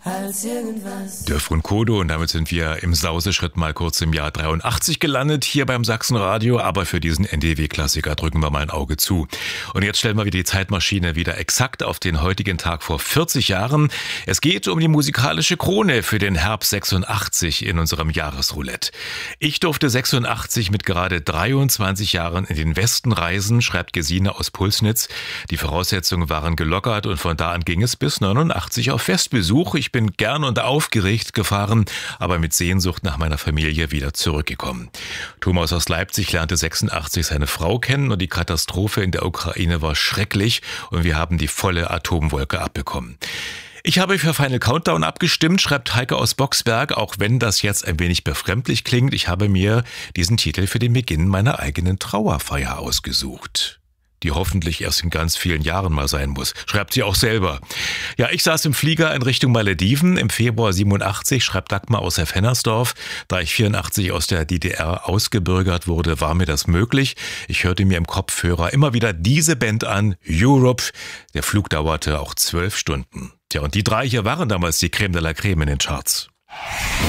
als irgendwas. Dörf und Kodo, und damit sind wir im Sauseschritt mal kurz im Jahr 83 gelandet, hier beim Sachsenradio, aber für diesen NDW-Klassiker drücken wir mal ein Auge zu. Und jetzt stellen wir wieder die Zeitmaschine wieder exakt auf den heutigen Tag vor 40 Jahren. Es geht um die musikalische Krone für den Herbst 86 in unserem Jahresroulette. Ich durfte 86 mit gerade 23 Jahren in den Westen reisen, schreibt Gesine aus Pulsnitz. Die Voraussetzungen waren gelockert und von da an ging es bis 89 auf Festbesuch. Ich bin gern und aufgeregt gefahren, aber mit Sehnsucht nach meiner Familie wieder zurückgekommen. Thomas aus Leipzig lernte 86 seine Frau kennen und die Katastrophe in der Ukraine war schrecklich und wir haben die volle Atomwolke abbekommen. Ich habe für Final Countdown abgestimmt, schreibt Heike aus Boxberg, auch wenn das jetzt ein wenig befremdlich klingt. Ich habe mir diesen Titel für den Beginn meiner eigenen Trauerfeier ausgesucht, die hoffentlich erst in ganz vielen Jahren mal sein muss, schreibt sie auch selber. Ja, ich saß im Flieger in Richtung Malediven im Februar 87, schreibt Dagmar aus Herr-Fennersdorf. Da ich 84 aus der DDR ausgebürgert wurde, war mir das möglich. Ich hörte mir im Kopfhörer immer wieder diese Band an, Europe. Der Flug dauerte auch 12 Stunden. Tja, und die drei hier waren damals die Creme de la Creme in den Charts.